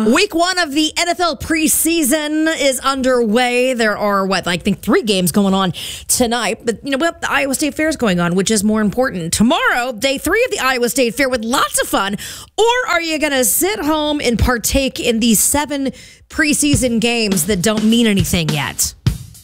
Week 1 of the NFL preseason is underway. There are, I think 3 games going on tonight. But, the Iowa State Fair is going on, which is more important. Tomorrow, day 3 of the Iowa State Fair with lots of fun. Or are you going to sit home and partake in these 7 preseason games that don't mean anything yet?